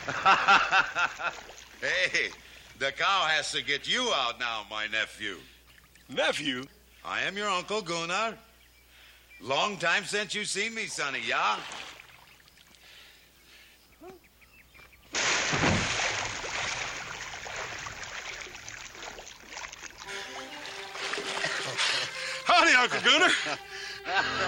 Hey, the cow has to get you out now, my nephew. Nephew? I am your uncle, Gunnar. Long time since you seen me, sonny, yeah? Howdy, Uncle Gunnar.